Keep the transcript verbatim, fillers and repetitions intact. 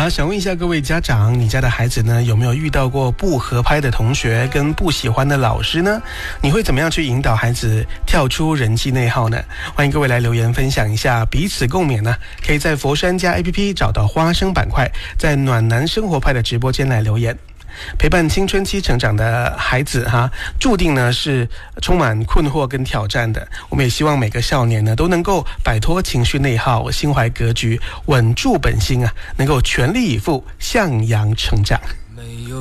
好，想问一下各位家长，你家的孩子呢有没有遇到过不合拍的同学跟不喜欢的老师呢？你会怎么样去引导孩子跳出人际内耗呢？欢迎各位来留言分享一下，彼此共勉呢。可以在佛山家 A P P 找到花生板块，在暖男生活派的直播间来留言。陪伴青春期成长的孩子哈，注定呢是充满困惑跟挑战的。我们也希望每个少年呢都能够摆脱情绪内耗，心怀格局，稳住本心啊，能够全力以赴向阳成长。